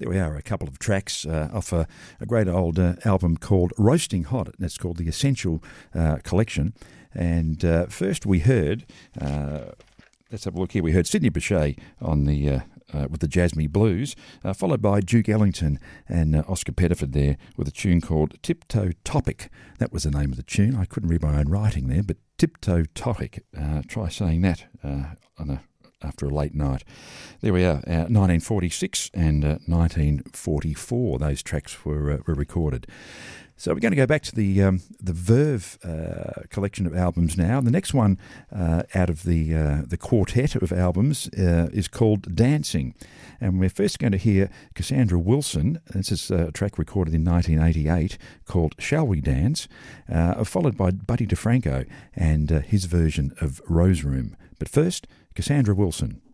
There we are, a couple of tracks off a great old album called Roasting Hot. That's called the Essential Collection. And first we heard, let's have a look here, we heard Sidney Bechet on the with the Jasmine Blues, followed by Duke Ellington and Oscar Pettiford there with a tune called Tiptoe Topic. That was the name of the tune. I couldn't read my own writing there, but Tiptoe Topic. Try saying that after a late night. There we are, 1946 and 1944. Those tracks were recorded. So we're going to go back to the Verve collection of albums now. The next one out of the quartet of albums is called Dancing. And we're first going to hear Cassandra Wilson. This is a track recorded in 1988 called Shall We Dance, followed by Buddy DeFranco and his version of Rose Room. But first, Cassandra Wilson.